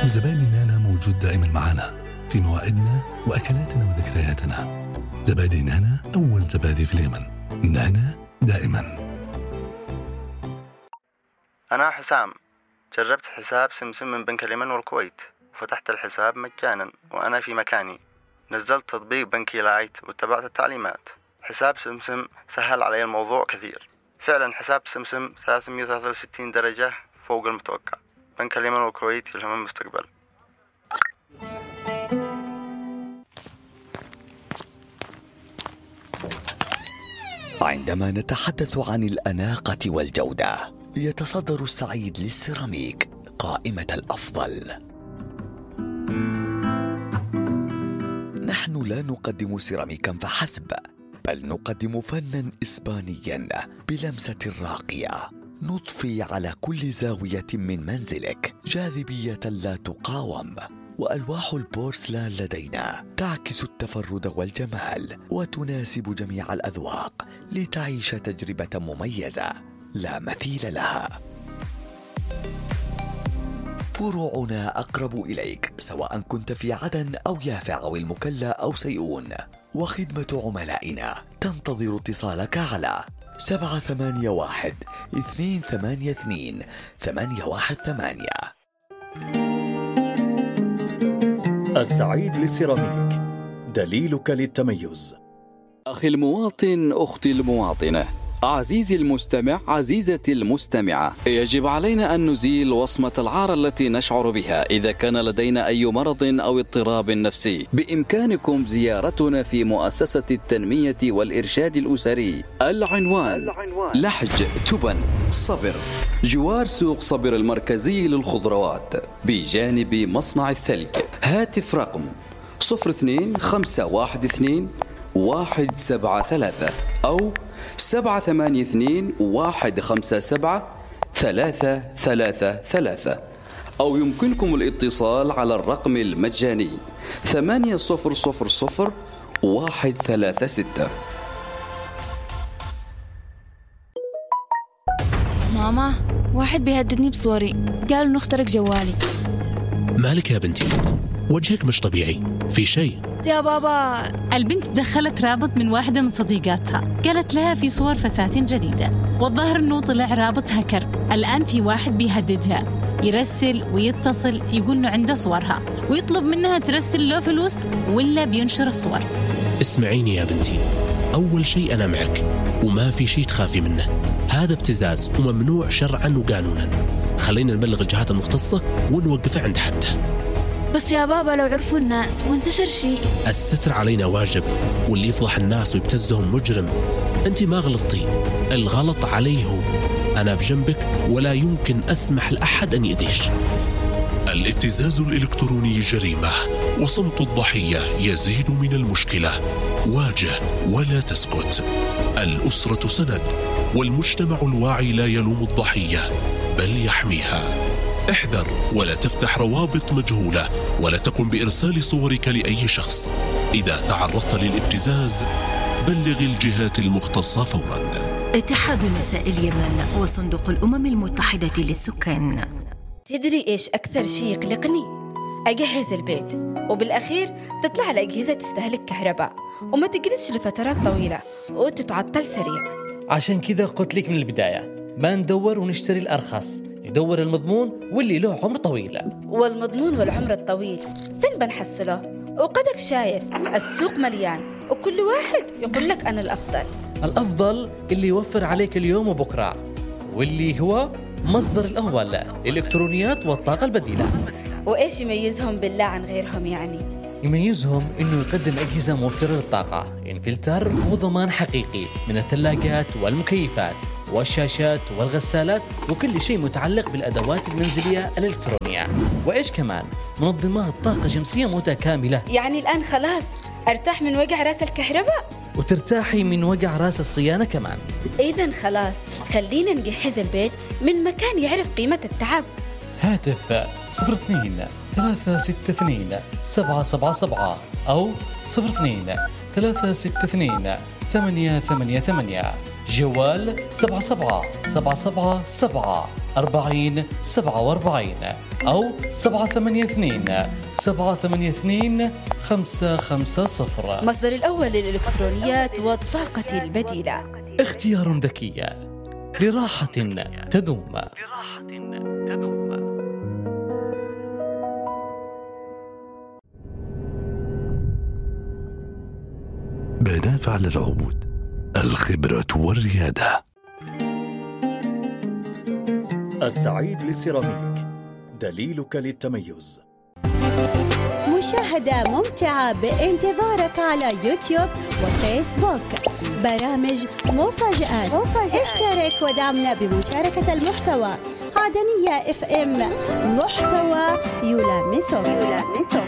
وزبادي نانا موجود دائما معنا في موائدنا وأكلاتنا وذكرياتنا. زبادي نانا أول زبادي في اليمن. نانا دائما. أنا حسام، جربت حساب سمسم من بنك اليمن والكويت وفتحت الحساب مجانا وأنا في مكاني. نزلت تطبيق بنكي لايت واتبعت التعليمات. حساب سمسم سهل علي الموضوع كثير. فعلا حساب سمسم 363 درجة فوق المتوقع. بنك اليمن والكويت يلهم المستقبل. عندما نتحدث عن الأناقة والجودة، يتصدر السعيد للسيراميك قائمة الأفضل. نحن لا نقدم سيراميكا فحسب، بل نقدم فنا إسبانيا بلمسة راقية. نضفي على كل زاوية من منزلك جاذبية لا تقاوم، وألواح البورسلان لدينا تعكس التفرد والجمال وتناسب جميع الأذواق لتعيش تجربة مميزة لا مثيل لها. فروعنا أقرب إليك سواء كنت في عدن أو يافع أو المكلا أو سيئون، وخدمة عملائنا تنتظر اتصالك على 781-282-818. السعيد للسيراميك، دليلك للتميز. أخي المواطن، أختي المواطنة، عزيزي المستمع، عزيزتي المستمعة، يجب علينا أن نزيل وصمة العار التي نشعر بها إذا كان لدينا أي مرض أو اضطراب نفسي. بإمكانكم زيارتنا في مؤسسة التنمية والإرشاد الأسري. العنوان لحج تبن صبر، جوار سوق صبر المركزي للخضروات بجانب مصنع الثلج. هاتف رقم 02-512-173 أو 782-157-333، أو يمكنكم الاتصال على الرقم المجاني 800-136. ماما، واحد بيهددني بصوري، قال إنه اخترق جوالي. مالك يا بنتي؟ وجهك مش طبيعي، في شيء؟ يا بابا، البنت دخلت رابط من واحدة من صديقاتها، قالت لها في صور فساتين جديدة، والظاهر إنه طلع رابط هكر. الآن في واحد بيهددها، يرسل ويتصل يقول إنه عنده صورها ويطلب منها ترسل له فلوس ولا بينشر الصور. اسمعيني يا بنتي، أول شيء أنا معك وما في شيء تخافي منه. هذا ابتزاز وممنوع شرعا وقانونا. خلينا نبلغ الجهات المختصة ونوقفه عند حده. بس يا بابا لو عرفوا الناس وانتشر شيء. الستر علينا واجب، واللي يفضح الناس ويبتزهم مجرم. انت ما غلطتي، الغلط عليه هو. انا بجنبك ولا يمكن اسمح لأحد ان يأذيش. الابتزاز الإلكتروني جريمة، وصمت الضحية يزيد من المشكلة. واجه ولا تسكت. الأسرة سند، والمجتمع الواعي لا يلوم الضحية بل يحميها. احذر ولا تفتح روابط مجهولة، ولا تقم بإرسال صورك لأي شخص. إذا تعرضت للابتزاز بلغ الجهات المختصة فورا. اتحاد نساء اليمن وصندوق الأمم المتحدة للسكان. تدري إيش أكثر شيء يقلقني؟ أجهز البيت وبالأخير تطلع الأجهزة تستهلك كهرباء وما تجلسش لفترات طويلة وتتعطل سريع. عشان كذا قلت لك من البداية ما ندور ونشتري الأرخص، ندور المضمون واللي له عمر طويل. والمضمون والعمر الطويل فين بنحصله؟ وقدك شايف السوق مليان وكل واحد يقول لك أنا الأفضل اللي يوفر عليك اليوم وبكرة، واللي هو مصدر الأول الإلكترونيات والطاقة البديلة. وإيش يميزهم بالله عن غيرهم يعني؟ يميزهم إنه يقدم أجهزة موفرة للطاقة، انفلتر وضمان حقيقي من الثلاجات والمكيفات والشاشات والغسالات وكل شيء متعلق بالأدوات المنزلية الإلكترونية. وإيش كمان؟ منظمات طاقة شمسية متكاملة. يعني الآن خلاص أرتاح من وجع رأس الكهرباء وترتاحي من وجع رأس الصيانة كمان. إذن خلاص خلينا نجهز البيت من مكان يعرف قيمة التعب. هاتف 02-362-777 أو 02-362-888. جوال 7777. 4047 أو 782-782-550. مصدر الأول للإلكترونيات والطاقة البديلة. اختيار ذكي لراحة تدوم. بناء على العود، الخبرة والريادة. السعيد للسيراميك، دليلك للتميز. مشاهدة ممتعة بانتظارك على يوتيوب وفيسبوك. برامج مفاجآت. اشترك ودعمنا بمشاركة المحتوى. عدنية FM، محتوى يلامسك.